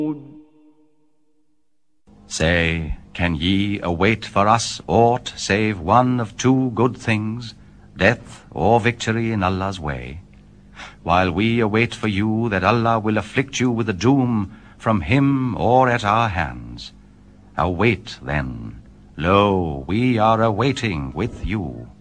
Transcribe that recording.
Say, can ye await for us aught save one of two good things, death or victory in Allah's way? While we await for you that Allah will afflict you with a doom from him or at our hands. Await then. Lo, we are awaiting with you.